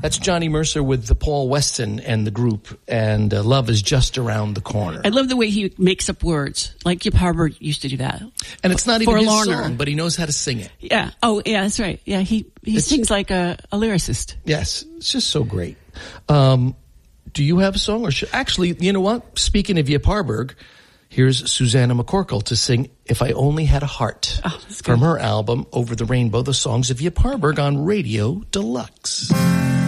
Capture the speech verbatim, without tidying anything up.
That's Johnny Mercer with the Paul Weston and the group, and uh, Love is Just Around the Corner. I love the way he makes up words, like Yip Harburg used to do that. And it's not even his Forlorner. song, but he knows how to sing it. Yeah. Oh, yeah, that's right. Yeah, he, he It's- sings like a, a lyricist. Yes, it's just so great. Um, do you have a song? Or should, actually, you know what? Speaking of Yip Harburg, here's Susanna McCorkle to sing If I Only Had a Heart Oh, that's from good. her album Over the Rainbow, the songs of Yip Harburg on Radio Deluxe.